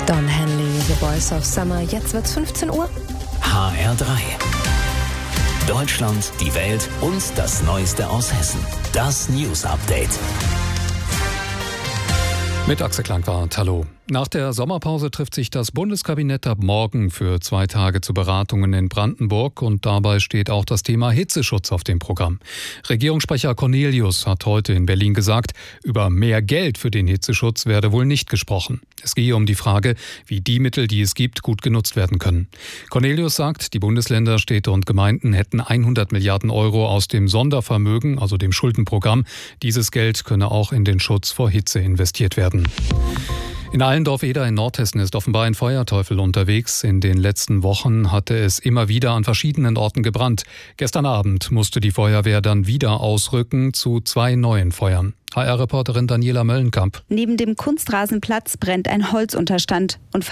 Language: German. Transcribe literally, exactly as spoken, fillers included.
Don Henley, The Voice of Summer. Jetzt wird's fünfzehn Uhr. H R drei. Deutschland, die Welt und das Neueste aus Hessen. Das News Update. Mit Axel Klangwart, hallo. Nach der Sommerpause trifft sich das Bundeskabinett ab morgen für zwei Tage zu Beratungen in Brandenburg und dabei steht auch das Thema Hitzeschutz auf dem Programm. Regierungssprecher Cornelius hat heute in Berlin gesagt, über mehr Geld für den Hitzeschutz werde wohl nicht gesprochen. Es gehe um die Frage, wie die Mittel, die es gibt, gut genutzt werden können. Cornelius sagt, die Bundesländer, Städte und Gemeinden hätten hundert Milliarden Euro aus dem Sondervermögen, also dem Schuldenprogramm. Dieses Geld könne auch in den Schutz vor Hitze investiert werden. In Allendorf-Eder in Nordhessen ist offenbar ein Feuerteufel unterwegs. In den letzten Wochen hatte es immer wieder an verschiedenen Orten gebrannt. Gestern Abend musste die Feuerwehr dann wieder ausrücken zu zwei neuen Feuern. H R-Reporterin Daniela Möllenkamp. Neben dem Kunstrasenplatz brennt ein Holzunterstand und